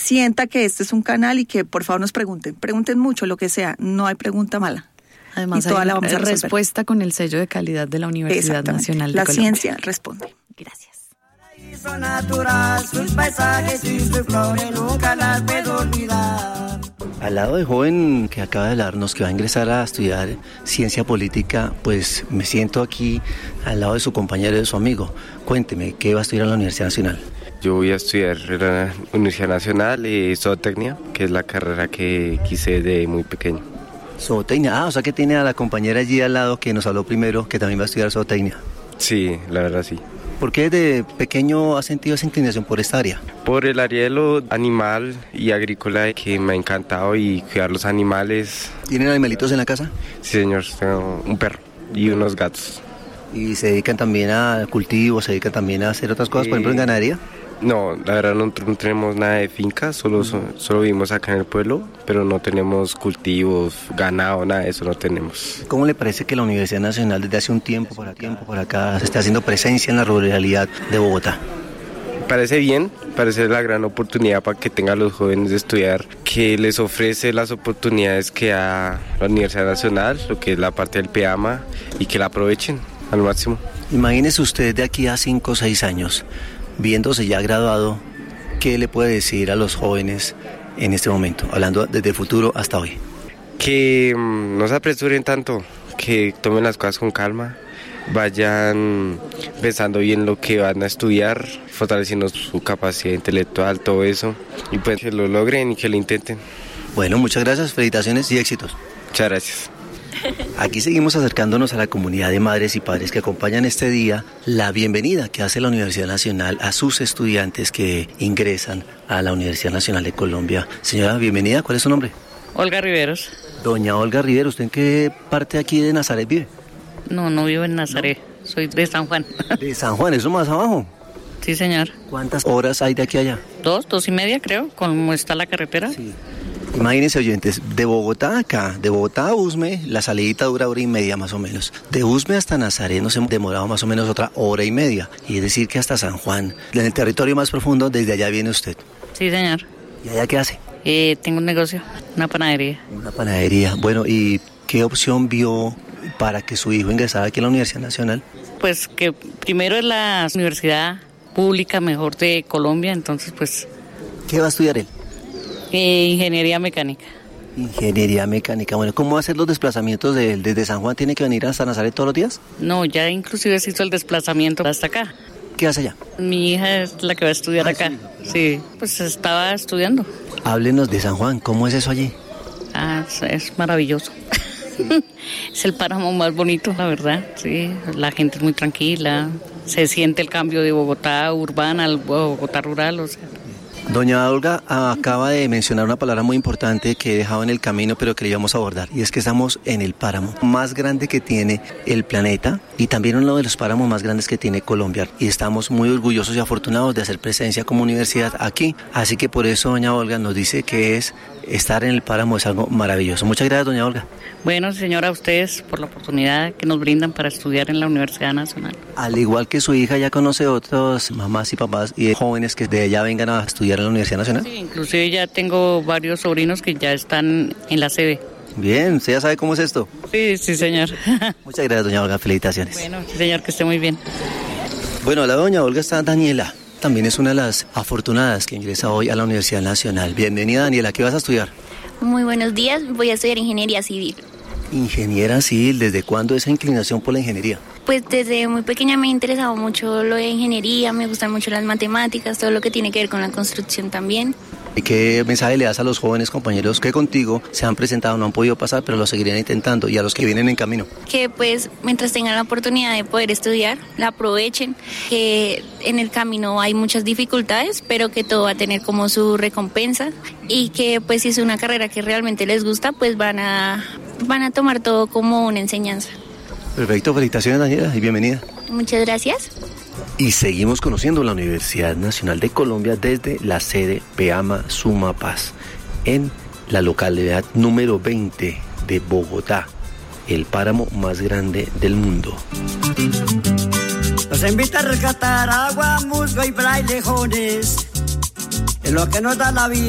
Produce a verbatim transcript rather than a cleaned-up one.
sienta que este es un canal y que por favor nos pregunten, pregunten mucho, lo que sea, no hay pregunta mala. Además, y toda hay la vamos a resolver. Respuesta con el sello de calidad de la Universidad Nacional de la Colombia. Ciencia responde. Gracias. Natural, sus paisajes y sus flores nunca las puedo olvidar. Al lado del joven que acaba de hablarnos, que va a ingresar a estudiar ciencia política, pues me siento aquí al lado de su compañero y de su amigo. Cuénteme, ¿qué va a estudiar en la Universidad Nacional? Yo voy a estudiar en la Universidad Nacional y zootecnia, que es la carrera que quise de muy pequeño. Zootecnia, ah, o sea que tiene a la compañera allí al lado que nos habló primero, que también va a estudiar zootecnia. Sí, la verdad sí. ¿Por qué desde pequeño has sentido esa inclinación por esta área? Por el área de lo animal y agrícola que me ha encantado y cuidar los animales. ¿Tienen animalitos en la casa? Sí, señor, tengo un perro y unos gatos. ¿Y se dedican también a cultivo, se dedican también a hacer otras cosas, por ejemplo en ganadería? No, la verdad no, no tenemos nada de finca, solo, solo vivimos acá en el pueblo, pero no tenemos cultivos, ganado, nada de eso no tenemos. ¿Cómo le parece que la Universidad Nacional desde hace un tiempo para tiempo para acá se está haciendo presencia en la ruralidad de Bogotá? Parece bien, parece la gran oportunidad para que tengan los jóvenes de estudiar, que les ofrece las oportunidades que da la Universidad Nacional, lo que es la parte del PEAMA, y que la aprovechen al máximo. Imagínese usted de aquí a cinco o seis años, viéndose ya graduado, ¿qué le puede decir a los jóvenes en este momento, hablando desde el futuro hasta hoy? Que mmm, no se apresuren tanto, que tomen las cosas con calma, vayan pensando bien lo que van a estudiar, fortaleciendo su capacidad intelectual, todo eso, y pues que lo logren y que lo intenten. Bueno, muchas gracias, felicitaciones y éxitos. Muchas gracias. Aquí seguimos acercándonos a la comunidad de madres y padres que acompañan este día, la bienvenida que hace la Universidad Nacional a sus estudiantes que ingresan a la Universidad Nacional de Colombia. Señora, bienvenida, ¿cuál es su nombre? Olga Riveros. Doña Olga Riveros, ¿usted en qué parte aquí de Nazaret vive? No, no vivo en Nazaret, ¿no? Soy de San Juan. ¿De San Juan, eso más abajo? Sí, señor. ¿Cuántas horas hay de aquí a allá? Dos, dos y media creo, como está la carretera. Sí. Imagínense, oyentes, de Bogotá acá, de Bogotá a Usme, la salidita dura hora y media más o menos. De Usme hasta Nazaret nos hemos demorado más o menos otra hora y media. Y es decir que hasta San Juan, en el territorio más profundo, desde allá viene usted. Sí, señor. ¿Y allá qué hace? Eh, tengo un negocio, una panadería. Una panadería. Bueno, ¿y qué opción vio para que su hijo ingresara aquí a la Universidad Nacional? Pues que primero es la universidad pública mejor de Colombia, entonces pues... ¿Qué va a estudiar él? Eh, ingeniería mecánica. Ingeniería mecánica. Bueno, ¿cómo va a hacer los desplazamientos de él? ¿Desde San Juan tiene que venir hasta Nazaret todos los días? No, ya inclusive se hizo el desplazamiento hasta acá. ¿Qué hace allá? Mi hija es la que va a estudiar ah, acá. Sí, sí, pues estaba estudiando. Háblenos de San Juan, ¿cómo es eso allí? Ah, es maravilloso. Es el páramo más bonito, la verdad. Sí, la gente es muy tranquila. Se siente el cambio de Bogotá urbana al Bogotá rural, o sea. Doña Olga acaba de mencionar una palabra muy importante que he dejado en el camino, pero que le íbamos a abordar, y es que estamos en el páramo más grande que tiene el planeta y también uno de los páramos más grandes que tiene Colombia, y estamos muy orgullosos y afortunados de hacer presencia como universidad aquí, así que por eso doña Olga nos dice que es estar en el páramo es algo maravilloso. Muchas gracias, doña Olga. Bueno, señora, a ustedes por la oportunidad que nos brindan para estudiar en la Universidad Nacional. Al igual que su hija, ¿ya conoce otros mamás y papás y jóvenes que de allá vengan a estudiar en la Universidad Nacional? Sí, inclusive ya tengo varios sobrinos que ya están en la sede. Bien, ¿usted ya sabe cómo es esto? Sí, sí, señor. Muchas gracias, doña Olga, felicitaciones. Bueno, sí, señor, que esté muy bien. Bueno, a la doña Olga está Daniela. También es una de las afortunadas que ingresa hoy a la Universidad Nacional. Bienvenida, Daniela, ¿qué vas a estudiar? Muy buenos días, voy a estudiar Ingeniería Civil. Ingeniera civil, ¿desde cuándo esa inclinación por la ingeniería? Pues desde muy pequeña me ha interesado mucho lo de ingeniería, me gustan mucho las matemáticas, todo lo que tiene que ver con la construcción también. ¿Y qué mensaje le das a los jóvenes compañeros que contigo se han presentado, no han podido pasar, pero lo seguirían intentando, y a los que vienen en camino? Que pues mientras tengan la oportunidad de poder estudiar, la aprovechen, que en el camino hay muchas dificultades, pero que todo va a tener como su recompensa, y que pues si es una carrera que realmente les gusta, pues van a, van a tomar todo como una enseñanza. Perfecto, felicitaciones, Daniela, y bienvenida. Muchas gracias. Y seguimos conociendo la Universidad Nacional de Colombia desde la sede PEAMA Sumapaz, en la localidad número veinte de Bogotá, el páramo más grande del mundo. Nos invita a rescatar agua, musgo y frailejones, en lo que nos da la vida.